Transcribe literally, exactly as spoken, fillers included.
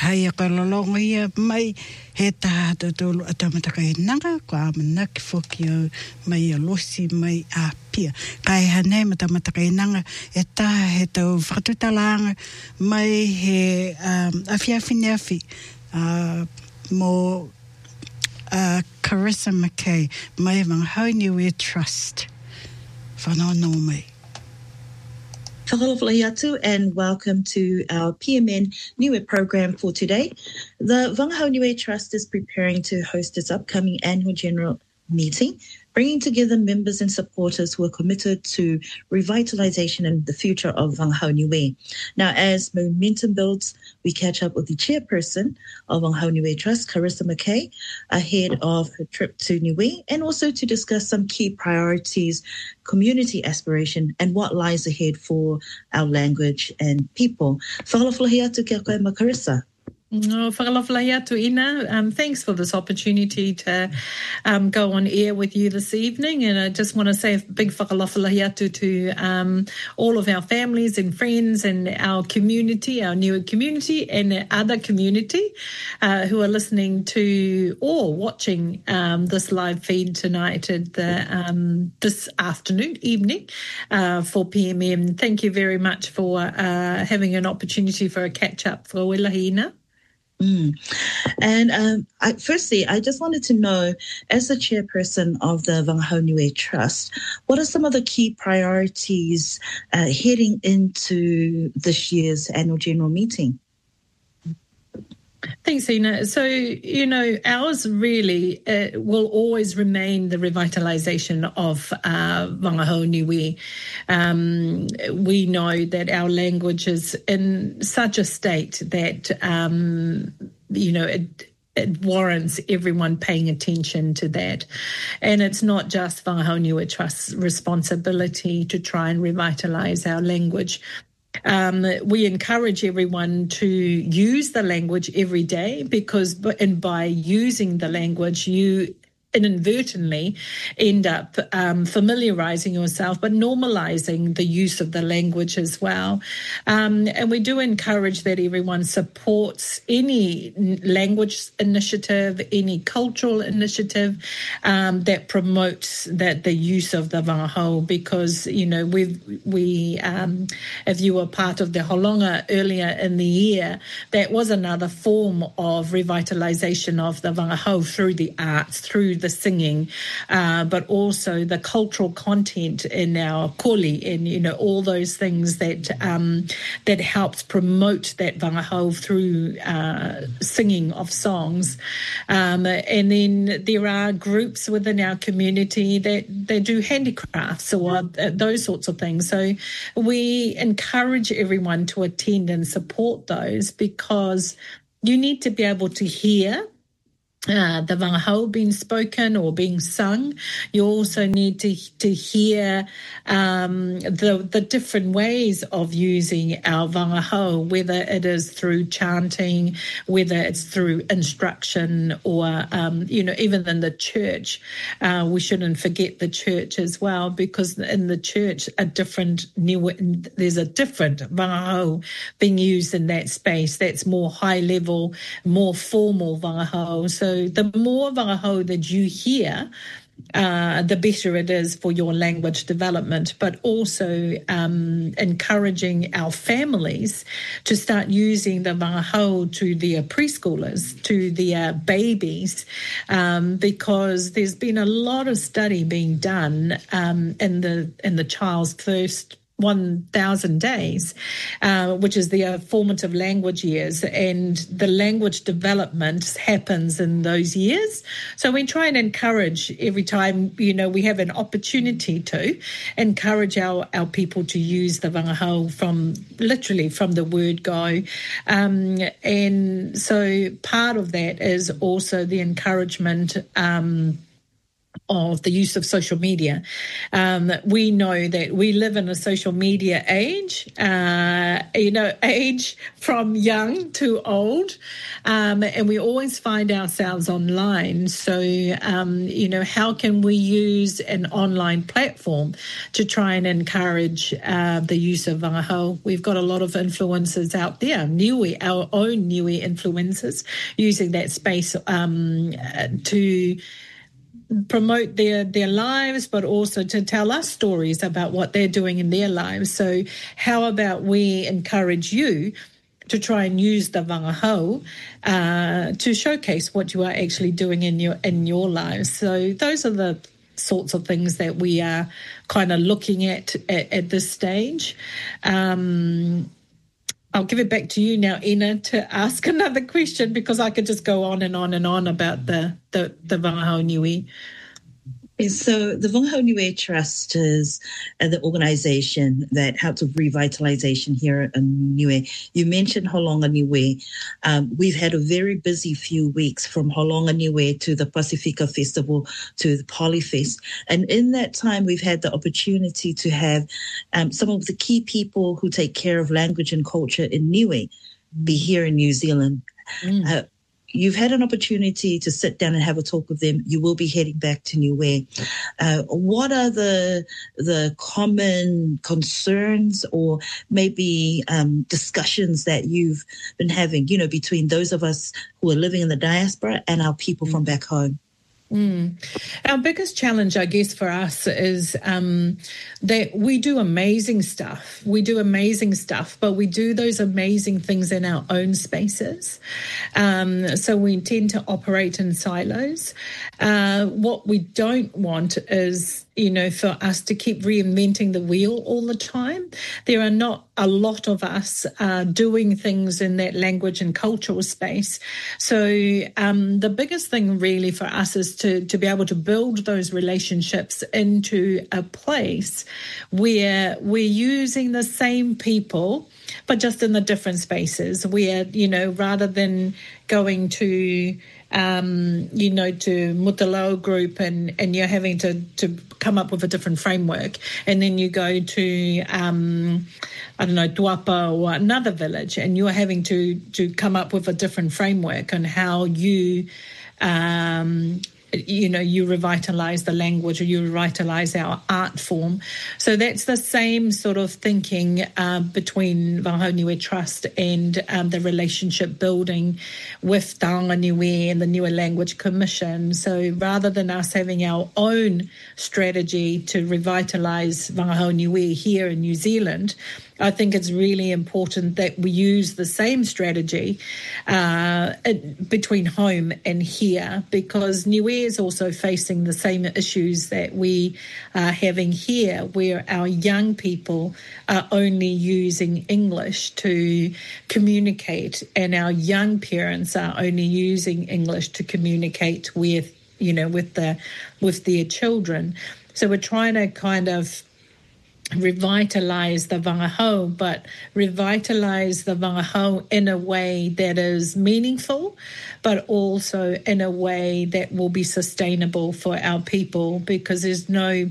hai kalolongo ia mai he tahata tolu atamataka he nanga ko amanaki foki au mai a losi mai a pia. Kai hanei matamataka he nanga e taha he tau whakatutalanga mai he um, awhiawhine awhi uh, mo uh, Carissa McKay mai Whangahauniwe Trust. Whanau mai. Whakalofalahi atu and welcome to our P M N Niue program for today. The Whangahauniwe Trust is preparing to host its upcoming annual general meeting, bringing together members and supporters who are committed to revitalization and the future of Whangahauniwe. Now, as momentum builds, we catch up with the chairperson of Whangahauniwe Trust, Carissa McKay, ahead of her trip to Niue, and also to discuss some key priorities, community aspiration, and what lies ahead for our language and people. Whakalofalahi atu kia koe ma Carissa. No, whakalofalahi atu Ina. Um, thanks for this opportunity to um, go on air with you this evening. And I just want to say a big whakalofalahi atu to um, all of our families and friends and our community, our new community and the other community uh, who are listening to or watching um, this live feed tonight at the um, this afternoon, evening uh, for P M M. Thank you very much for uh, having an opportunity for a catch-up for Welahi. Mm. And um, I, firstly, I just wanted to know, as the chairperson of the Whangahauniwe Trust, what are some of the key priorities uh, heading into this year's annual general meeting? Thanks, Ina. So, you know, ours really uh, will always remain the revitalisation of uh, Whangahauniwe. Um, we know that our language is in such a state that, um, you know, it, it warrants everyone paying attention to that. And it's not just Whangahauniwe Trust's responsibility to try and revitalise our language. Um, we encourage everyone to use the language every day because and by using the language, you inadvertently end up um, familiarising yourself, but normalising the use of the language as well. Um, and we do encourage that everyone supports any language initiative, any cultural initiative um, that promotes that the use of the wangahau, because, you know, we've, we, um, if you were part of the Holonga earlier in the year, that was another form of revitalisation of the wangahau through the arts, through the singing, uh, but also the cultural content in our koli and, you know, all those things that um, that helps promote that wangahau through uh, singing of songs. Um, and then there are groups within our community that they do handicrafts or uh, those sorts of things. So we encourage everyone to attend and support those because you need to be able to hear Uh, the wangahau being spoken or being sung. You also need to to hear um, the the different ways of using our wangahau, whether it is through chanting, whether it's through instruction, or um, you know, even in the church. Uh, we shouldn't forget the church as well, because in the church, a different new there's a different wangahau being used in that space. That's more high level, more formal wangahau. So the more wangahau that you hear, uh, the better it is for your language development, but also um, encouraging our families to start using the wangahau to their preschoolers, to their babies, um, because there's been a lot of study being done um, in the in the child's first one thousand days, uh, which is the uh, formative language years, and the language development happens in those years. So we try and encourage every time, you know, we have an opportunity to encourage our, our people to use the wangahau from literally from the word go. Um, and so part of that is also the encouragement um of the use of social media. Um, we know that we live in a social media age, uh, you know, age from young to old, um, and we always find ourselves online. So, um, you know, how can we use an online platform to try and encourage uh, the use of wangahau? We've got a lot of influencers out there, Niue, our own Niue influencers, using that space um, to promote their their lives, but also to tell us stories about what they're doing in their lives. So how about we encourage you to try and use the wangahau uh, to showcase what you are actually doing in your in your lives. So those are the sorts of things that we are kind of looking at at, at this stage. Um, I'll give it back to you now, Ina, to ask another question, because I could just go on and on and on about the, the, the Wangahau Niue. So the Wangahau Niue Trust is uh, the organisation that helps with revitalisation here in Niue. You mentioned Holonga Niue. Um, we've had a very busy few weeks, from Holonga Niue to the Pacifica Festival to the Polyfest. And in that time, we've had the opportunity to have um, some of the key people who take care of language and culture in Niue be here in New Zealand. Mm. Uh, You've had an opportunity to sit down and have a talk with them. You will be heading back to Niue. Uh, what are the the common concerns or maybe um, discussions that you've been having, you know, between those of us who are living in the diaspora and our people mm. from back home? Mm. Our biggest challenge, I guess, for us is um, that we do amazing stuff. We do amazing stuff, but we do those amazing things in our own spaces. Um, so we tend to operate in silos. Uh, what we don't want is, you know, for us to keep reinventing the wheel all the time. There are not a lot of us uh, doing things in that language and cultural space. So um, the biggest thing really for us is to, to be able to build those relationships into a place where we're using the same people, but just in the different spaces, where, you know, rather than going to Um, you know, to Mutalao group and, and you're having to, to come up with a different framework. And then you go to, um, I don't know, Tuapa or another village, and you're having to, to come up with a different framework on how you, um, you know, you revitalise the language or you revitalise our art form. So that's the same sort of thinking uh, between Wangahau Niue Trust and um, the relationship building with Taonga Niue and the Niue Language Commission. So rather than us having our own strategy to revitalise Wangahau Niue here in New Zealand, I think it's really important that we use the same strategy uh, between home and here, because Niue is also facing the same issues that we are having here, where our young people are only using English to communicate, and our young parents are only using English to communicate with, you know, with the with their children. So we're trying to kind of revitalise the wangahau, but revitalise the wangahau in a way that is meaningful, but also in a way that will be sustainable for our people, because there's no